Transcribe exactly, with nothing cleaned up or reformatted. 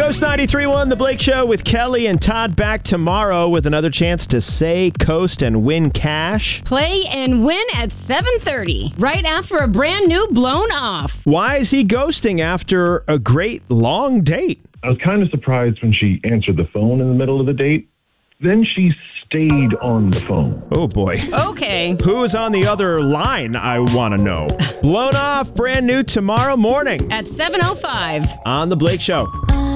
Coast ninety-three point one, The Blake Show with Kelly and Todd back tomorrow with another chance to say Coast and win cash. Play and win at seven thirty, right after a brand new Blown Off. Why is he ghosting after a great long date? I was kind of surprised when she answered the phone in the middle of the date. Then she stayed on the phone. Oh, boy. Okay. Who is on the other line, I want to know. Blown Off, brand new tomorrow morning At seven oh five. on The Blake Show.